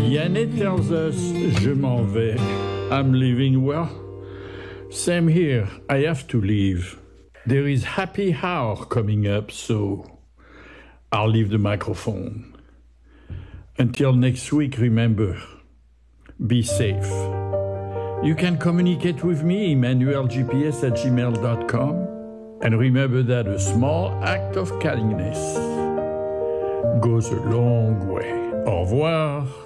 Yannet tells us, je m'en vais. I'm leaving. Well, same here. I have to leave. There is happy hour coming up, so I'll leave the microphone. Until next week, remember, be safe. You can communicate with me, emmanuelgps@gmail.com. And remember that a small act of kindness goes a long way. Au revoir.